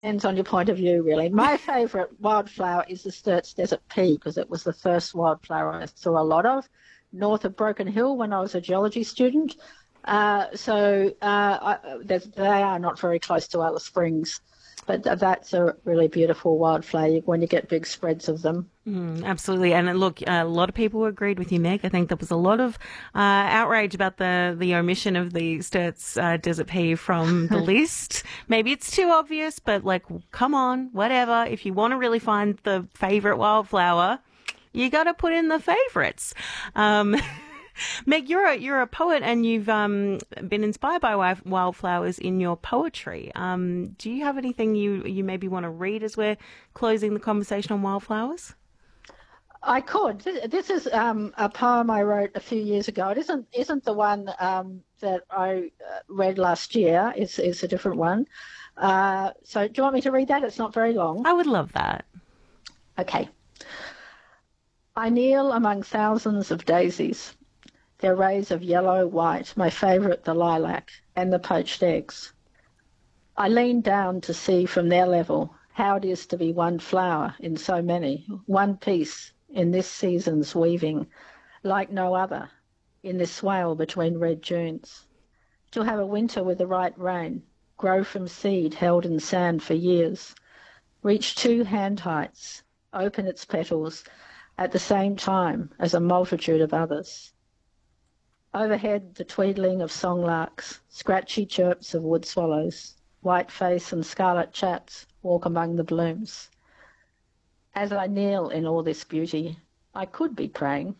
Depends on your point of view, really. My favourite wildflower is the Sturt's Desert Pea because it was the first wildflower I saw a lot of north of Broken Hill when I was a geology student. They are not very close to Alice Springs, but that's a really beautiful wildflower when you get big spreads of them. Absolutely. And look, a lot of people agreed with you, Meg. I think there was a lot of outrage about the omission of the Sturt's Desert Pea from the list. Maybe it's too obvious, but like, come on, whatever. If you want to really find the favourite wildflower, you got to put in the favourites. Meg, you're a poet and you've been inspired by wildflowers in your poetry. Do you have anything you maybe want to read as we're closing the conversation on wildflowers? I could. This is a poem I wrote a few years ago. It isn't the one that I read last year. It's a different one. So do you want me to read that? It's not very long. I would love that. Okay. I kneel among thousands of daisies, their rays of yellow, white, my favourite the lilac, and the poached eggs. I lean down to see from their level how it is to be one flower in so many, one piece in this season's weaving, like no other, in this swale between red Junes. To have a winter with the right rain, grow from seed held in sand for years, reach 2 hand heights, open its petals at the same time as a multitude of others. Overhead, the tweedling of songlarks, scratchy chirps of wood swallows, white face and scarlet chats walk among the blooms. As I kneel in all this beauty, I could be praying.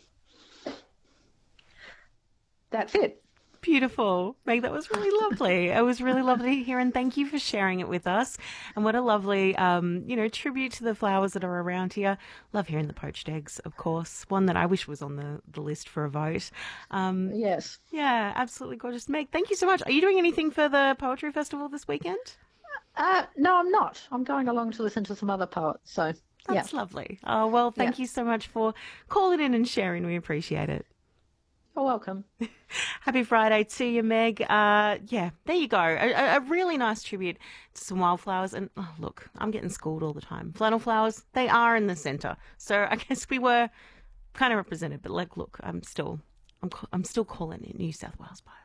That's it. Beautiful. Meg, that was really lovely. It was really lovely to hear, and thank you for sharing it with us. And what a lovely, tribute to the flowers that are around here. Love hearing the poached eggs, of course. One that I wish was on the list for a vote. Yes. Yeah, absolutely gorgeous. Meg, thank you so much. Are you doing anything for the Poetry Festival this weekend? No, I'm not. I'm going along to listen to some other poets. So, That's lovely. Oh, well, thank you so much for calling in and sharing. We appreciate it. You're welcome. Happy Friday to you, Meg. There you go. A really nice tribute to some wildflowers. And look, I'm getting schooled all the time. Flannel flowers, they are in the centre. So I guess we were kind of represented. But look, I'm still calling it New South Wales poet.